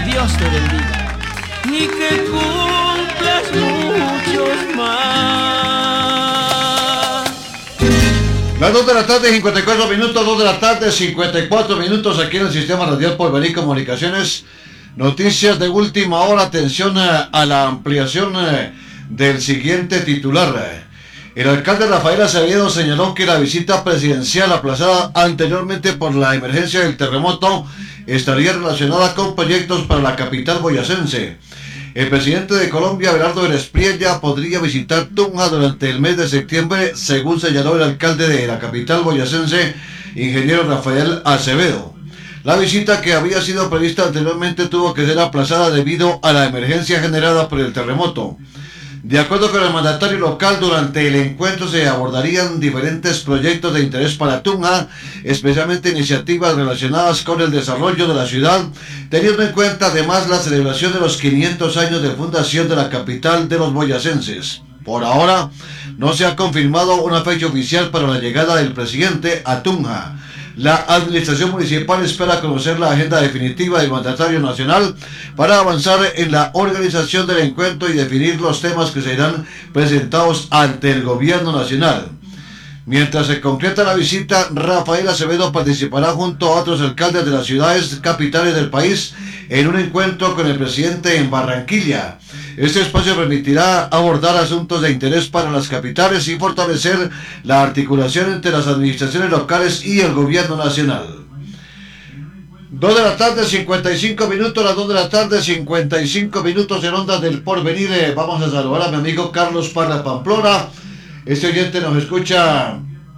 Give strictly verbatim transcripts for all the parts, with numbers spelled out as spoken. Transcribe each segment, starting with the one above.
Dios te bendiga y que cumplas muchos más. Las dos de la tarde, cincuenta y cuatro minutos, dos de la tarde, cincuenta y cuatro minutos aquí en el Sistema Radial Porvenir Comunicaciones. Noticias de última hora, atención a, a la ampliación eh, del siguiente titular. El alcalde Rafael Acevedo señaló que la visita presidencial aplazada anteriormente por la emergencia del terremoto estaría relacionada con proyectos para la capital boyacense. El presidente de Colombia, Abelardo Espriella, podría visitar Tunja durante el mes de septiembre, según señaló el alcalde de la capital boyacense, ingeniero Rafael Acevedo. La visita, que había sido prevista anteriormente, tuvo que ser aplazada debido a la emergencia generada por el terremoto. De acuerdo con el mandatario local, durante el encuentro se abordarían diferentes proyectos de interés para Tunja, especialmente iniciativas relacionadas con el desarrollo de la ciudad, teniendo en cuenta además la celebración de los quinientos años de fundación de la capital de los boyacenses. Por ahora, no se ha confirmado una fecha oficial para la llegada del presidente a Tunja. La administración municipal espera conocer la agenda definitiva del mandatario nacional para avanzar en la organización del encuentro y definir los temas que serán presentados ante el gobierno nacional. Mientras se concreta la visita, Rafael Acevedo participará junto a otros alcaldes de las ciudades capitales del país en un encuentro con el presidente en Barranquilla. Este espacio permitirá abordar asuntos de interés para las capitales y fortalecer la articulación entre las administraciones locales y el gobierno nacional. dos de la tarde, cincuenta y cinco minutos, las dos de la tarde, cincuenta y cinco minutos en Ondas del Porvenir. Eh, vamos a saludar a mi amigo Carlos Parra Pamplona. Este oyente nos escucha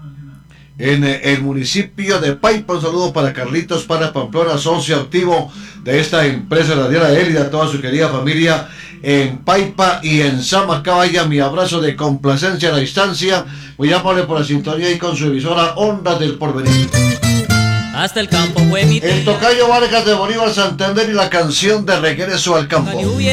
en eh, el municipio de Paipa. Un saludo para Carlitos Parra Pamplona, socio activo de esta empresa radial, de él y de toda su querida familia en Paipa y en Samacabaya. Mi abrazo de complacencia a la distancia. Muy amable por la sintonía y con su emisora Ondas del Porvenir. Hasta el campo fue mi tía. El tocayo Vargas de Bolívar Santander y la canción de Regreso al Campo. La lluvia